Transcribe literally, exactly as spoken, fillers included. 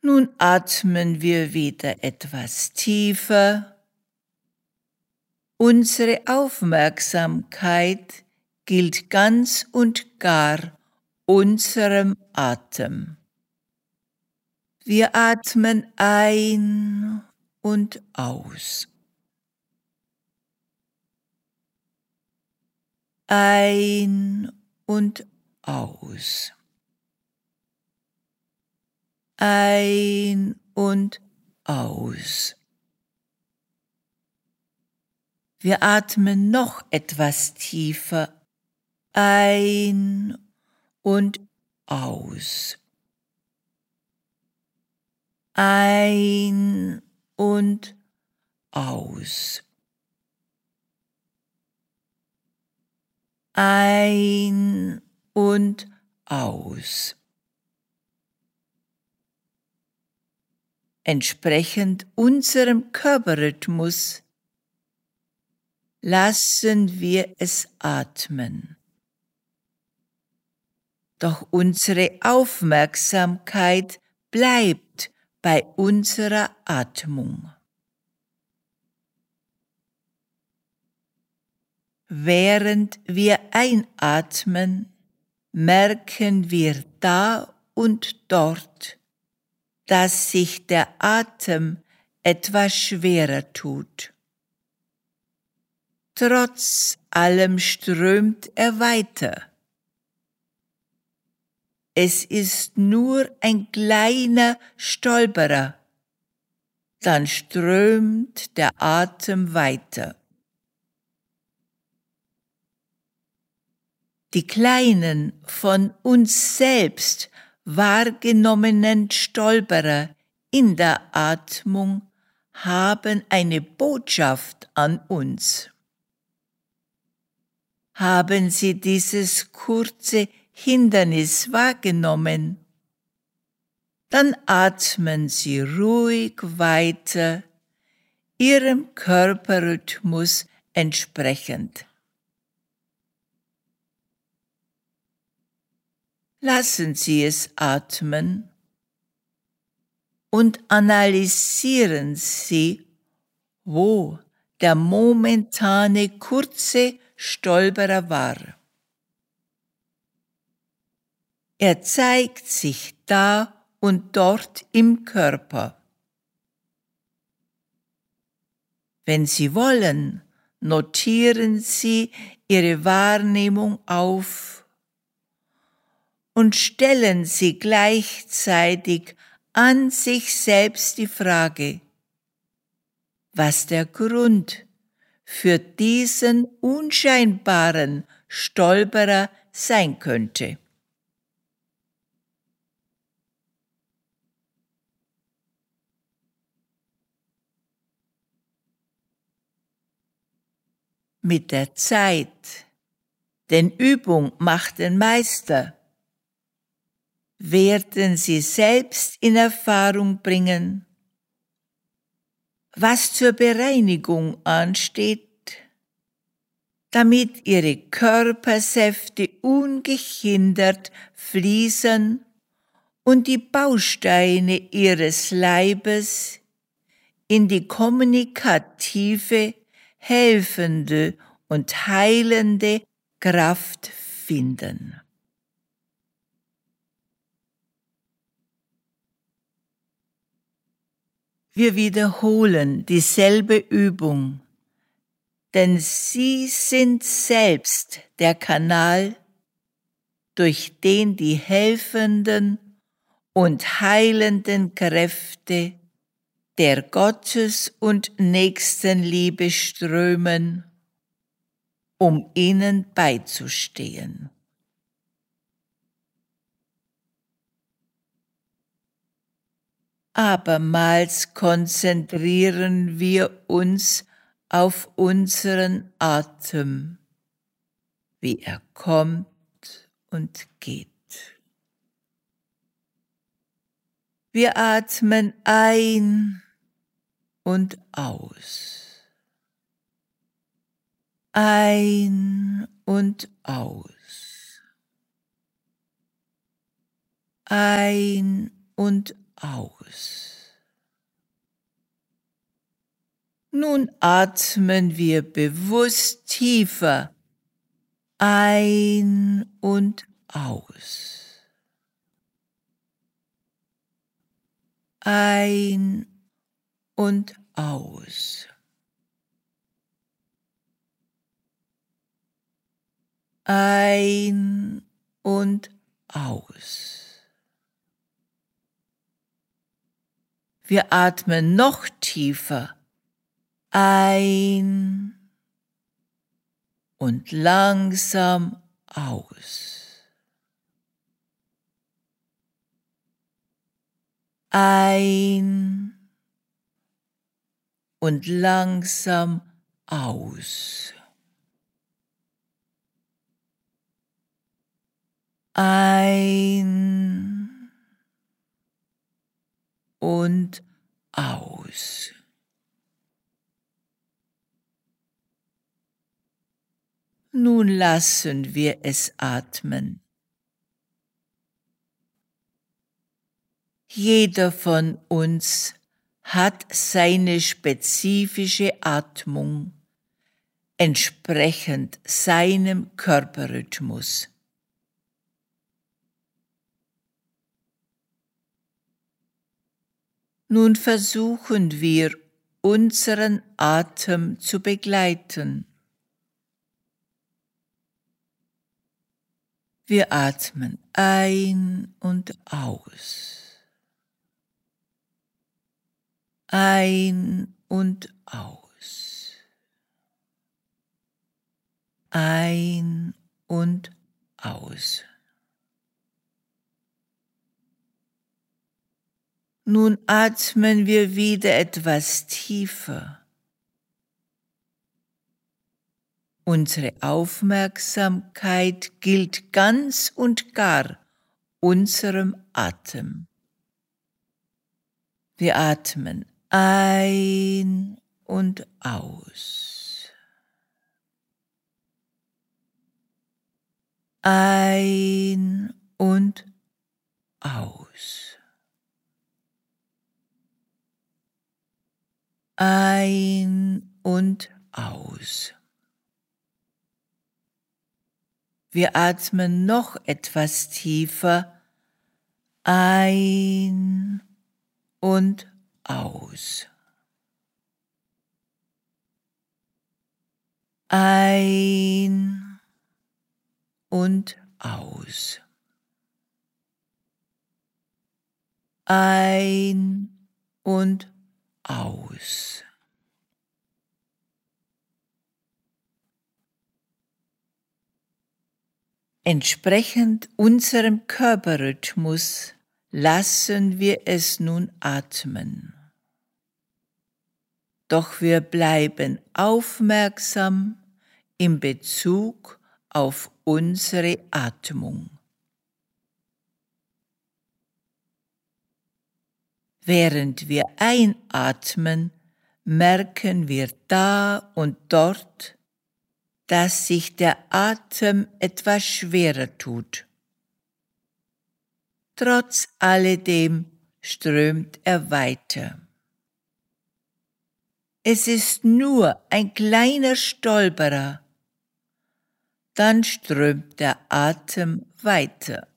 Nun atmen wir wieder etwas tiefer. Unsere Aufmerksamkeit gilt ganz und gar unserem Atem. Wir atmen ein und aus. Ein und aus. Ein und aus. Wir atmen noch etwas tiefer. Ein und aus. Ein und aus. Ein und aus. Entsprechend unserem Körperrhythmus lassen wir es atmen. Doch unsere Aufmerksamkeit bleibt bei unserer Atmung. Während wir einatmen, merken wir da und dort, dass sich der Atem etwas schwerer tut. Trotz allem strömt er weiter. Es ist nur ein kleiner Stolperer, dann strömt der Atem weiter. Die kleinen, von uns selbst wahrgenommenen Stolperer in der Atmung haben eine Botschaft an uns. Haben Sie dieses kurze Hindernis wahrgenommen? Dann atmen Sie ruhig weiter, Ihrem Körperrhythmus entsprechend. Lassen Sie es atmen und analysieren Sie, wo der momentane kurze Stolperer war. Er zeigt sich da und dort im Körper. Wenn Sie wollen, notieren Sie Ihre Wahrnehmung auf und stellen Sie gleichzeitig an sich selbst die Frage, was der Grund für diesen unscheinbaren Stolperer sein könnte. Mit der Zeit, denn Übung macht den Meister, werden Sie selbst in Erfahrung bringen, was zur Bereinigung ansteht, damit Ihre Körpersäfte ungehindert fließen und die Bausteine Ihres Leibes in die kommunikative, helfende und heilende Kraft finden. Wir wiederholen dieselbe Übung, denn Sie sind selbst der Kanal, durch den die helfenden und heilenden Kräfte der Gottes- und Nächstenliebe strömen, um ihnen beizustehen. Abermals konzentrieren wir uns auf unseren Atem, wie er kommt und geht. Wir atmen ein und aus. Ein und aus. Ein und aus. Nun atmen wir bewusst tiefer ein und aus. Ein und aus. Ein und aus. Wir atmen noch tiefer ein und langsam aus. Ein und langsam aus. Ein und aus. Nun lassen wir es atmen. Jeder von uns hat seine spezifische Atmung, entsprechend seinem Körperrhythmus. Nun versuchen wir, unseren Atem zu begleiten. Wir atmen ein und aus. Ein und aus. Ein und aus. Nun atmen wir wieder etwas tiefer. Unsere Aufmerksamkeit gilt ganz und gar unserem Atem. Wir atmen ein und aus. Ein und aus. Ein und aus. Wir atmen noch etwas tiefer ein und aus. Ein und aus. Ein und aus. Entsprechend unserem Körperrhythmus lassen wir es nun atmen. Doch wir bleiben aufmerksam in Bezug auf unsere Atmung. Während wir einatmen, merken wir da und dort, dass sich der Atem etwas schwerer tut. Trotz alledem strömt er weiter. Es ist nur ein kleiner Stolperer, dann strömt der Atem weiter.